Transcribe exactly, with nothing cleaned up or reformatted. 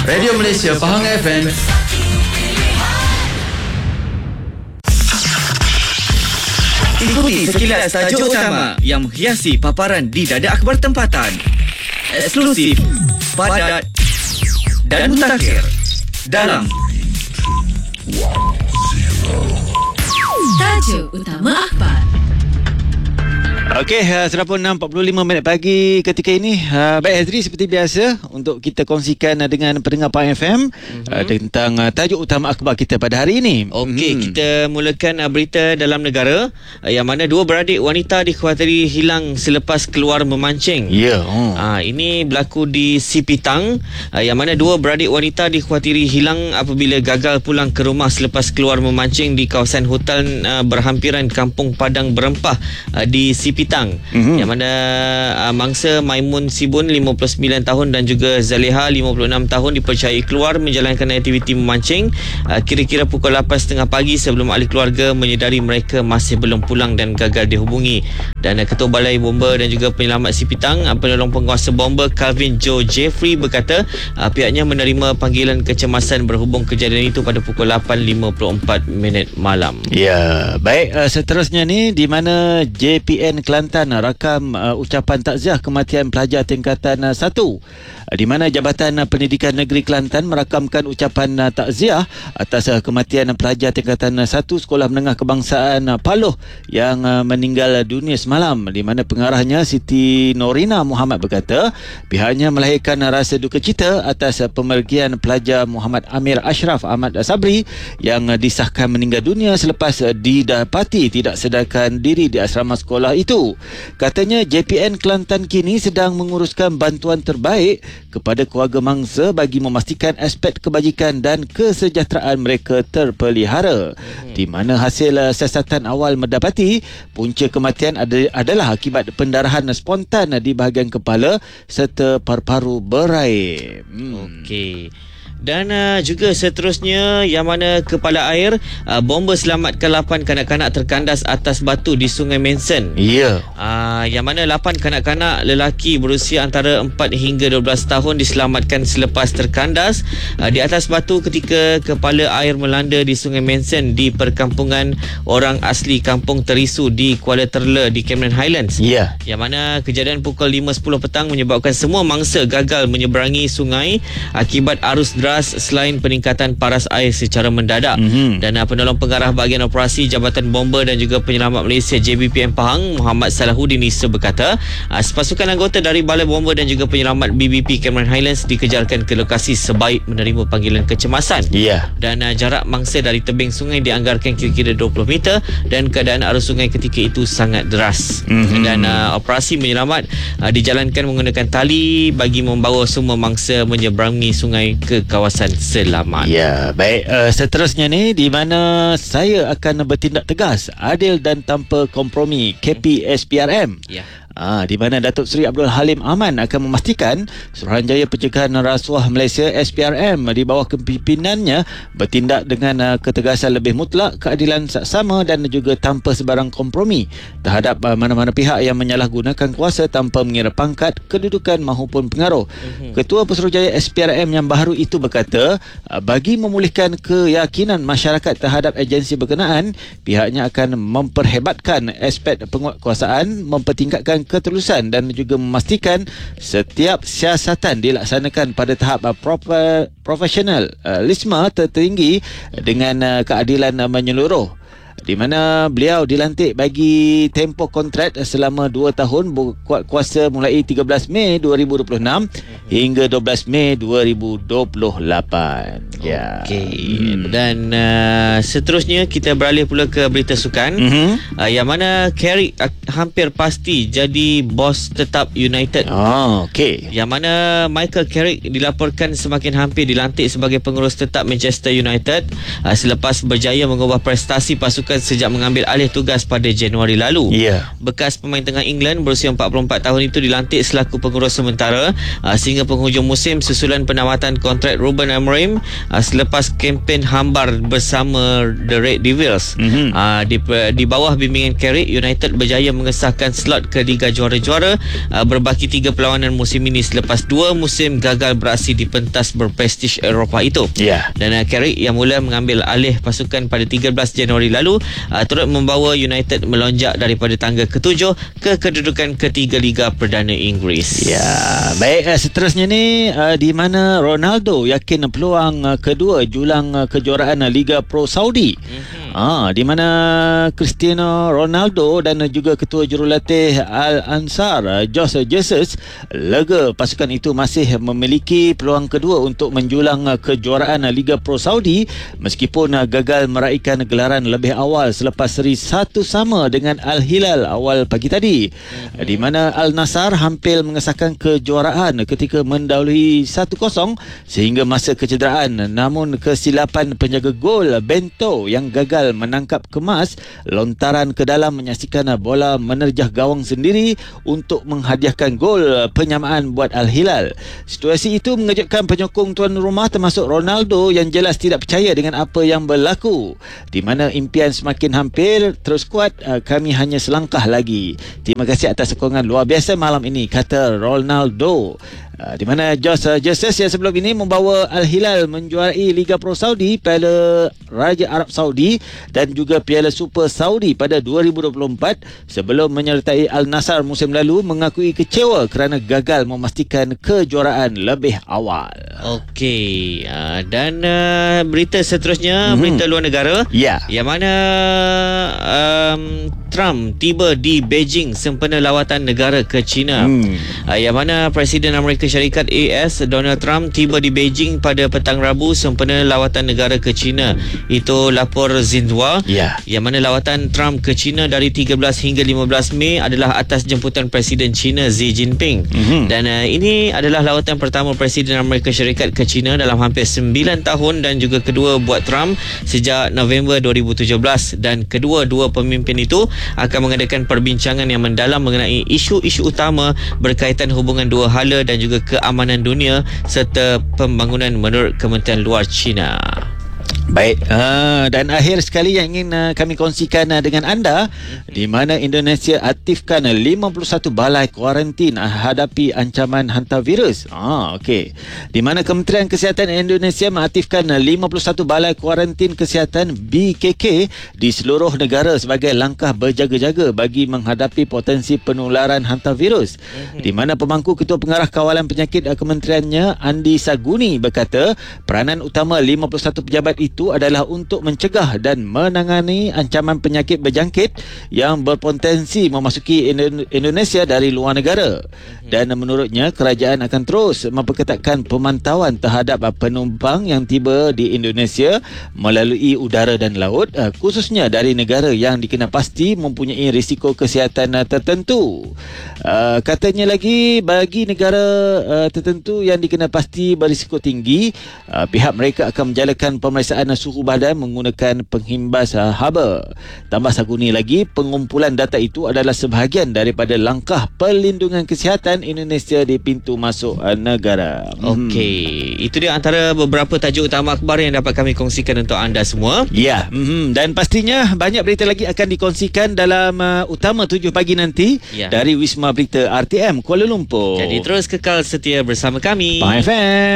Radio Malaysia Pahang F M. Ikuti sekilas tajuk utama yang menghiasi paparan di dada akhbar tempatan. Eksklusif, padat dan mutakhir dalam Tajuk utama akhbar. Okey, uh, sudah pun enam empat puluh lima minit pagi ketika ini. Uh, baik Hazri, seperti biasa untuk kita kongsikan uh, dengan pendengar Pahang F M mm-hmm. uh, tentang uh, tajuk utama akhbar kita pada hari ini. Okey, mm-hmm. kita mulakan uh, berita dalam negara uh, yang mana dua beradik wanita dikhawatiri hilang selepas keluar memancing. Ya. Yeah. Oh. Uh, ini berlaku di Sipitang uh, yang mana dua beradik wanita dikhawatiri hilang apabila gagal pulang ke rumah selepas keluar memancing di kawasan hutan uh, berhampiran Kampung Padang Berempah uh, di Sipitang. Pitang mm-hmm. yang mana uh, mangsa Maimun Sibun lima puluh sembilan tahun dan juga Zaleha lima puluh enam tahun dipercayai keluar menjalankan aktiviti memancing uh, kira-kira pukul lapan tiga puluh pagi sebelum ahli keluarga menyedari mereka masih belum pulang dan gagal dihubungi. Dan uh, Ketua Balai Bomba dan juga Penyelamat Sipitang, uh, penolong penguasa bomba Calvin Joe Jeffrey berkata uh, pihaknya menerima panggilan kecemasan berhubung kejadian itu pada pukul lapan lima puluh empat minit malam. Ya, baik, uh, seterusnya ni di mana J P N Kelantan rakam uh, ucapan takziah kematian pelajar tingkatan uh, satu, uh, di mana Jabatan uh, Pendidikan Negeri Kelantan merakamkan ucapan uh, takziah atas uh, kematian uh, pelajar tingkatan uh, satu Sekolah Menengah Kebangsaan uh, Paloh yang uh, meninggal dunia semalam, di mana pengarahnya Siti Norina Muhammad berkata pihaknya melahirkan uh, rasa duka cita atas uh, pemergian pelajar Muhammad Amir Ashraf Ahmad Sabri yang uh, disahkan meninggal dunia selepas uh, didapati tidak sedarkan diri di asrama sekolah itu. Katanya J P N Kelantan kini sedang menguruskan bantuan terbaik kepada keluarga mangsa bagi memastikan aspek kebajikan dan kesejahteraan mereka terpelihara. Hmm. Di mana hasil uh, siasatan awal mendapati punca kematian ad- adalah akibat pendarahan spontan di bahagian kepala serta paru-paru berair. Hmm. Okey. Dan uh, juga seterusnya yang mana kepala air uh, bomba selamatkan lapan kanak-kanak terkandas atas batu di Sungai Manson. Ya. Yeah. Uh, yang mana lapan kanak-kanak lelaki berusia antara empat hingga dua belas tahun diselamatkan selepas terkandas uh, di atas batu ketika kepala air melanda di Sungai Manson di perkampungan orang asli Kampung Terisu di Kuala Terla di Cameron Highlands. Ya. Yeah. Yang mana kejadian pukul lima sepuluh petang menyebabkan semua mangsa gagal menyeberangi sungai akibat arus deras selain peningkatan paras air secara mendadak. Mm-hmm. Dan uh, penolong pengarah bahagian operasi Jabatan Bomba dan juga Penyelamat Malaysia J B P M Pahang Muhammad Salahuddin Issa berkata uh, sepasukan anggota dari Balai Bomba dan juga Penyelamat B B P Cameron Highlands dikejarkan ke lokasi sebaik menerima panggilan kecemasan. Yeah. Dan uh, jarak mangsa dari tebing sungai dianggarkan kira-kira dua puluh meter dan keadaan arus sungai ketika itu sangat deras. Mm-hmm. Dan uh, operasi menyelamat uh, dijalankan menggunakan tali bagi membawa semua mangsa menyeberangi sungai ke kawasan selamat. Ya, baik. Uh, seterusnya ni di mana saya akan bertindak tegas, adil dan tanpa kompromi K P S P R M. Ya. Ah, di mana Datuk Seri Abdul Halim Aman akan memastikan Suruhanjaya Pencegahan Rasuah Malaysia S P R M di bawah kepimpinannya bertindak dengan uh, ketegasan lebih mutlak, keadilan saksama dan juga tanpa sebarang kompromi terhadap uh, mana-mana pihak yang menyalahgunakan kuasa tanpa mengira pangkat, kedudukan maupun pengaruh. Mm-hmm. Ketua Pesuruhjaya S P R M yang baru itu berkata uh, bagi memulihkan keyakinan masyarakat terhadap agensi berkenaan, pihaknya akan memperhebatkan aspek penguatkuasaan, mempertingkatkan ketulusan dan juga memastikan setiap siasatan dilaksanakan pada tahap uh, proper, profesionalisme uh, tertinggi dengan uh, keadilan uh, menyeluruh. Di mana beliau dilantik bagi tempoh kontrak selama dua tahun berkuat kuasa mulai tiga belas Mei dua ribu dua puluh enam hingga dua belas Mei dua ribu dua puluh lapan. Ya. Okey. Hmm. Dan uh, seterusnya kita beralih pula ke berita sukan. Mm-hmm. Uh, yang mana Carrick uh, hampir pasti jadi bos tetap United. Oh, okey. Yang mana Michael Carrick dilaporkan semakin hampir dilantik sebagai pengurus tetap Manchester United uh, selepas berjaya mengubah prestasi pasukan pasukan sejak mengambil alih tugas pada Januari lalu. Ya. Bekas pemain tengah England berusia empat puluh empat tahun itu dilantik selaku pengurus sementara uh, sehingga penghujung musim susulan penawatan kontrak Ruben Amorim uh, selepas kempen hambar bersama The Red Devils. Mm-hmm. Uh, di, di bawah bimbingan Carrick, United berjaya mengesahkan slot ke Liga Juara-Juara uh, berbaki tiga perlawanan musim ini selepas dua musim gagal beraksi di pentas berprestij Eropah itu. Yeah. Dan uh, Carrick yang mula mengambil alih pasukan pada tiga belas Januari lalu uh, turut membawa United melonjak daripada tangga ketujuh ke kedudukan ketiga Liga Perdana Inggeris. Ya, baik, uh, seterusnya ni uh, di mana Ronaldo yakin peluang uh, kedua julang uh, kejuaraan uh, Liga Pro Saudi. Mm-hmm. Ah, di mana Cristiano Ronaldo dan uh, juga ketua jurulatih Al-Ansar uh, Jos Jesus lega pasukan itu masih memiliki peluang kedua untuk menjulang uh, kejuaraan uh, Liga Pro Saudi meskipun uh, gagal meraihkan gelaran lebih awal selepas seri satu sama dengan Al-Hilal awal pagi tadi. Mm-hmm. Di mana Al-Nassr hampir mengesahkan kejuaraan ketika mendahului satu kosong sehingga masa kecederaan, namun kesilapan penjaga gol Bento yang gagal menangkap kemas lontaran ke dalam menyaksikan bola menerjah gawang sendiri untuk menghadiahkan gol penyamaan buat Al-Hilal. Situasi itu mengejutkan penyokong tuan rumah termasuk Ronaldo yang jelas tidak percaya dengan apa yang berlaku. Di mana impian semakin hampir, terus kuat, kami hanya selangkah lagi. Terima kasih atas sokongan luar biasa malam ini, kata Ronaldo. Uh, di mana Jos uh, Jesus yang sebelum ini membawa Al-Hilal menjuarai Liga Pro Saudi, Piala Raja Arab Saudi dan juga Piala Super Saudi pada dua ribu dua puluh empat sebelum menyertai Al-Nassr musim lalu mengakui kecewa kerana gagal memastikan kejuaraan lebih awal. Okey, uh, dan uh, berita seterusnya, mm-hmm. berita luar negara. Ya. Yang mana um, Trump tiba di Beijing sempena lawatan negara ke China. Mm. Uh, yang mana Presiden Amerika Syarikat A S Donald Trump tiba di Beijing pada petang Rabu sempena lawatan negara ke China. Itu lapor Xinhua. Yeah. Yang mana lawatan Trump ke China dari tiga belas hingga lima belas Mei adalah atas jemputan Presiden China Xi Jinping. Mm-hmm. Dan uh, ini adalah lawatan pertama Presiden Amerika Syarikat ke China dalam hampir sembilan tahun dan juga kedua buat Trump sejak November dua ribu tujuh belas, dan kedua-dua pemimpin itu akan mengadakan perbincangan yang mendalam mengenai isu-isu utama berkaitan hubungan dua hala dan juga keamanan dunia serta pembangunan menurut Kementerian Luar China. Baik, uh, dan akhir sekali yang ingin uh, kami kongsikan uh, dengan anda, di mana Indonesia aktifkan uh, lima puluh satu balai kuarantin uh, hadapi ancaman hantavirus. Ah, okey. Di mana Kementerian Kesihatan Indonesia mengaktifkan uh, lima puluh satu balai kuarantin kesihatan B K K di seluruh negara sebagai langkah berjaga-jaga bagi menghadapi potensi penularan hantavirus. Mm-hmm. Di mana pemangku Ketua Pengarah Kawalan Penyakit uh, kementeriannya Andi Saguni berkata, peranan utama lima puluh satu pejabat itu itu adalah untuk mencegah dan menangani ancaman penyakit berjangkit yang berpotensi memasuki Indonesia dari luar negara. Dan menurutnya, kerajaan akan terus memperketatkan pemantauan terhadap penumpang yang tiba di Indonesia melalui udara dan laut, khususnya dari negara yang dikenal pasti mempunyai risiko kesihatan tertentu. Katanya lagi, bagi negara tertentu yang dikenal pasti berisiko tinggi, pihak mereka akan menjalankan pemeriksaan suhu badan menggunakan penghimbas haba. Tambah Saguni lagi, pengumpulan data itu adalah sebahagian daripada langkah perlindungan kesihatan Indonesia di pintu masuk negara. Okey, hmm. itu dia antara beberapa tajuk utama akhbar yang dapat kami kongsikan untuk anda semua. Ya, hmm. dan pastinya banyak berita lagi akan dikongsikan dalam uh, Utama tujuh pagi nanti ya. Dari Wisma Berita R T M Kuala Lumpur. Jadi terus kekal setia bersama kami. Bye F M.